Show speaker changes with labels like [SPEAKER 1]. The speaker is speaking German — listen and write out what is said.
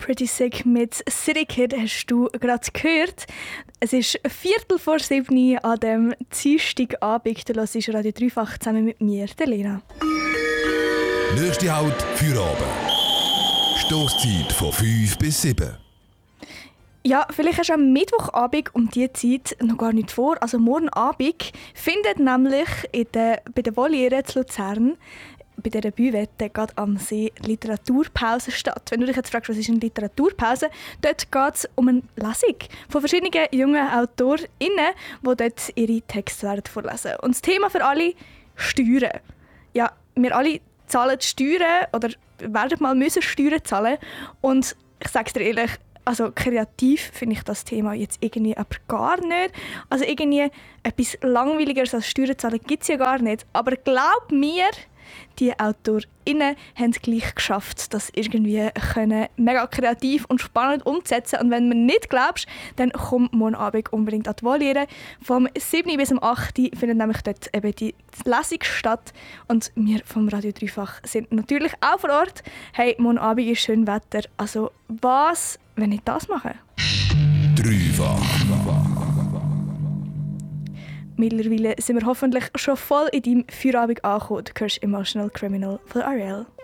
[SPEAKER 1] Pretty Sick mit City Kid hast du gerade gehört. Es ist 6:15 an dem Dienstagabend. Du hörst Radio Dreifach zusammen mit mir, der Lena.
[SPEAKER 2] Nächste Halt für Abend. Stosszeit von 5 bis 7.
[SPEAKER 1] Ja, vielleicht hast du am Mittwochabend um diese Zeit noch gar nicht vor. Also morgen Abend findet nämlich bei den Volieren zu Luzern bei dieser Büwette geht am See Literaturpause statt. Wenn du dich jetzt fragst, was ist eine Literaturpause, dort geht es um eine Lesung von verschiedenen jungen AutorInnen, die dort ihre Texte vorlesen werden. Und das Thema für alle: Steuern. Ja, wir alle zahlen Steuern oder werden mal müssen Steuern zahlen. Und ich sage es dir ehrlich, also kreativ finde ich das Thema jetzt irgendwie aber gar nicht. Also irgendwie etwas Langweiligeres als Steuern zahlen gibt es ja gar nicht. Aber glaub mir, die AutorInnen haben es gleich geschafft, das irgendwie mega kreativ und spannend umzusetzen. Und wenn du mir nicht glaubst, dann komm morgen Abend unbedingt an die Voliere. Vom 7. bis 8. findet nämlich dort eben die Lesung statt. Und wir vom Radio Dreifach sind natürlich auch vor Ort. Hey, morgen Abend ist schön Wetter. Also was, wenn ich das mache?
[SPEAKER 2] Dreifach.
[SPEAKER 1] Mittlerweile sind wir hoffentlich schon voll in deinem Feierabend angekommen. Du hörst Emotional Criminal von Ariel.